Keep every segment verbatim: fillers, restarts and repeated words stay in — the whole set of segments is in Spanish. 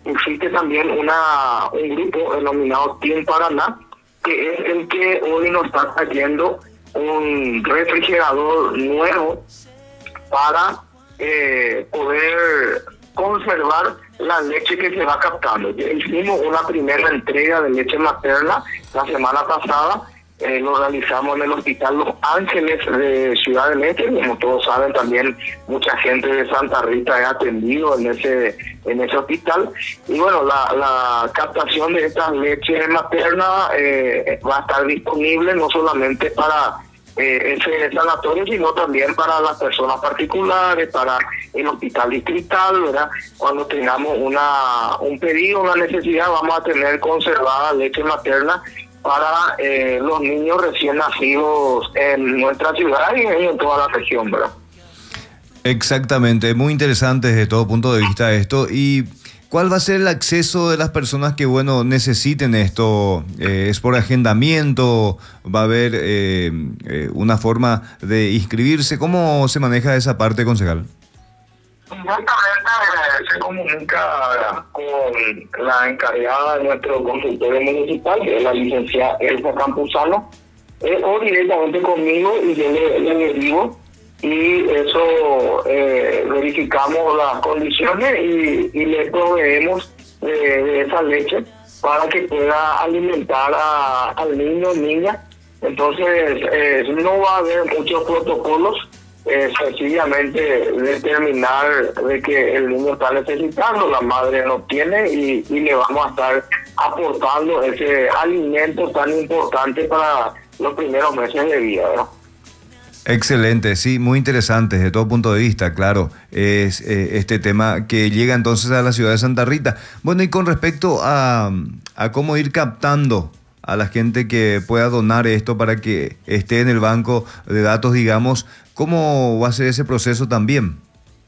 existe también una un grupo denominado Team Paraná, que es el que hoy nos está trayendo un refrigerador nuevo para eh, poder conservar la leche que se va captando. Ya hicimos una primera entrega de leche materna la semana pasada, eh, lo realizamos en el Hospital Los Ángeles de Ciudad del Este. Como todos saben, también mucha gente de Santa Rita ha atendido en ese en ese hospital. Y bueno, la, la captación de estas leches maternas eh, va a estar disponible no solamente para Eh, ese sanatorio, sino también para las personas particulares, para el hospital distrital, ¿verdad? Cuando tengamos una un pedido, una necesidad, vamos a tener conservada leche materna para eh, los niños recién nacidos en nuestra ciudad y en toda la región, ¿verdad? Exactamente, muy interesante desde todo punto de vista esto. Y ¿cuál va a ser el acceso de las personas que, bueno, necesiten esto? Eh, ¿Es por agendamiento? ¿Va a haber eh, eh, una forma de inscribirse? ¿Cómo se maneja esa parte, concejal? Directamente se comunica con la encargada de nuestro consultorio municipal, que es la licenciada Elsa Campuzano, eh, o directamente conmigo, y yo le, le digo, y eso eh, verificamos las condiciones y, y le proveemos de, de esa leche para que pueda alimentar a, al niño o niña. Entonces eh, no va a haber muchos protocolos, eh, sencillamente determinar de que el niño está necesitando, la madre no tiene, y, y le vamos a estar aportando ese alimento tan importante para los primeros meses de vida, ¿verdad? Excelente, sí, muy interesante desde todo punto de vista, claro, es eh, este tema que llega entonces a la ciudad de Santa Rita. Bueno, y con respecto a, a cómo ir captando a la gente que pueda donar esto para que esté en el banco de datos, digamos, ¿cómo va a ser ese proceso también?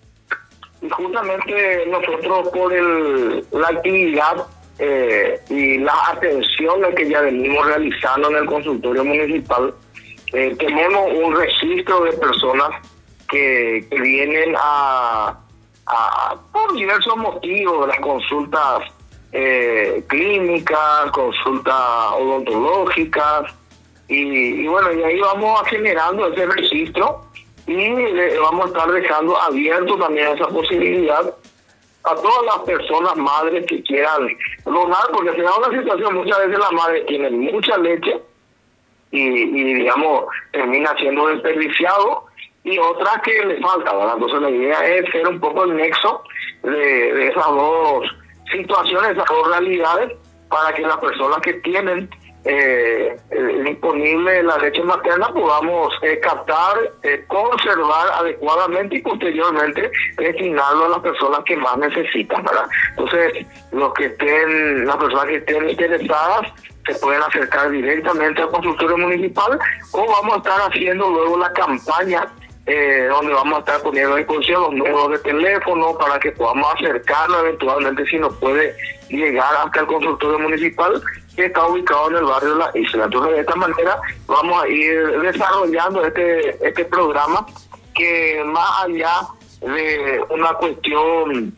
Y justamente nosotros, por el, la actividad eh, y las atenciones que ya venimos realizando en el consultorio municipal, Eh, tenemos un registro de personas que, que vienen a, a, por diversos motivos, las consultas eh, clínicas, consultas odontológicas, y, y bueno, y ahí vamos generando ese registro y le vamos a estar dejando abierto también esa posibilidad a todas las personas madres que quieran donar, porque se da una situación, muchas veces las madres tienen mucha leche Y, y digamos termina siendo desperdiciado, y otras que le falta, ¿verdad? Entonces la idea es ser un poco el nexo de, de esas dos situaciones, esas dos realidades, para que las personas que tienen eh, eh, disponible la leche materna podamos eh, captar, eh, conservar adecuadamente y posteriormente destinarlo a las personas que más necesitan, ¿verdad? Entonces los que estén, las personas que estén interesadas se pueden acercar directamente al consultorio municipal, o vamos a estar haciendo luego la campaña eh, donde vamos a estar poniendo a disposición los números de teléfono para que podamos acercarnos eventualmente, si nos puede llegar hasta el consultorio municipal, que está ubicado en el barrio de La Isla. Entonces de esta manera vamos a ir desarrollando este este programa, que más allá de una cuestión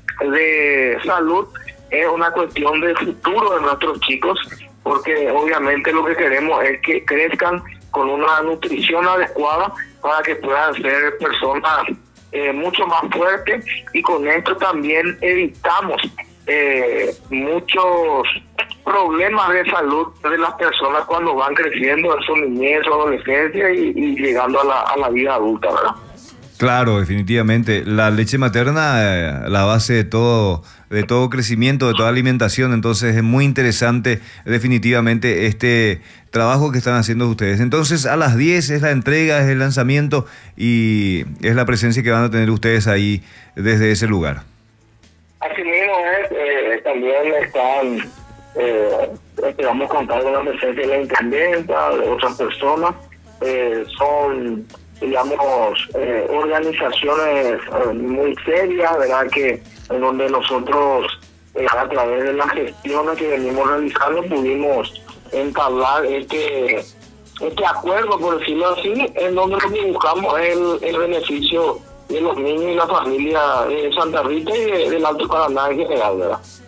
de salud, es una cuestión de futuro de nuestros chicos, porque obviamente lo que queremos es que crezcan con una nutrición adecuada para que puedan ser personas eh, mucho más fuertes, y con esto también evitamos eh, muchos problemas de salud de las personas cuando van creciendo en su niñez o adolescencia y, y llegando a la, a la vida adulta, ¿verdad? Claro, definitivamente. La leche materna, eh, la base de todo, de todo crecimiento, de toda alimentación. Entonces es muy interesante definitivamente este trabajo que están haciendo ustedes. Entonces a las diez es la entrega, es el lanzamiento y es la presencia que van a tener ustedes ahí desde ese lugar. Así mismo es, eh, también están, eh, esperamos contar con la presencia de la intendenta, de otras personas, eh, son... digamos, eh, organizaciones eh, muy serias, ¿verdad? Que en donde nosotros, eh, a través de las gestiones que venimos realizando, pudimos entablar este este acuerdo, por decirlo así, en donde lo que buscamos es el, el beneficio de los niños y la familia de Santa Rita y de, del Alto Paraná en general, ¿verdad?